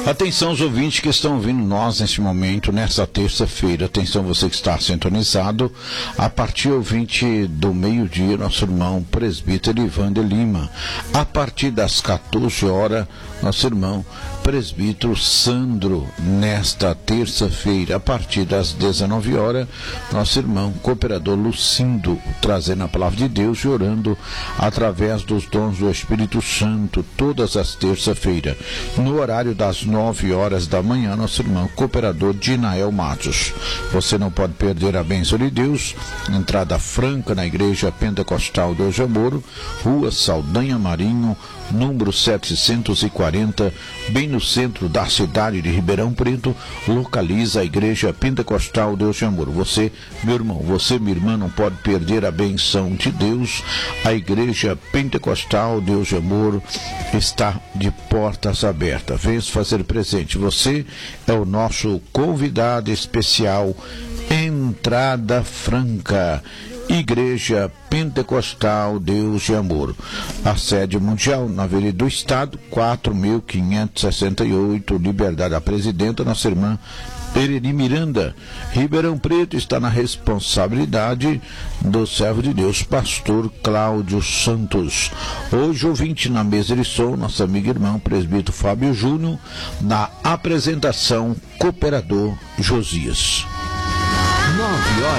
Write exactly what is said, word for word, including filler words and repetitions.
Atenção os ouvintes que estão ouvindo nós neste momento, nesta terça-feira. Atenção você que está sintonizado. A partir ouvinte do meio-dia, nosso irmão presbítero Ivan de Lima. A partir das quatorze horas, nosso irmão presbítero Sandro. Nesta terça-feira, a partir das dezenove horas, nosso irmão cooperador Lucindo, trazendo a palavra de Deus e orando através dos dons do Espírito Santo, todas as terças-feiras. No horário das nove horas da manhã, nosso irmão cooperador Dinael Matos. Você não pode perder a bênção de Deus. Entrada franca na Igreja Pentecostal Deus de Amor, Rua Saldanha Marinho, número setecentos e quarenta, bem no centro da cidade de Ribeirão Preto, localiza a Igreja Pentecostal Deus de Amor. Você, meu irmão, você, minha irmã, não pode perder a benção de Deus. A Igreja Pentecostal Deus de Amor está de portas abertas. Venha se fazer presente. Você é o nosso convidado especial. Entrada franca. Igreja Pentecostal Deus de Amor. A sede mundial na Avenida do Estado, quatro mil quinhentos e sessenta e oito, Liberdade. A presidenta, nossa irmã Pereni Miranda. Ribeirão Preto está na responsabilidade do servo de Deus, pastor Cláudio Santos. Hoje, ouvinte na mesa de som, nosso amigo e irmão presbítero Fábio Júnior, na apresentação, cooperador Josias. nove horas.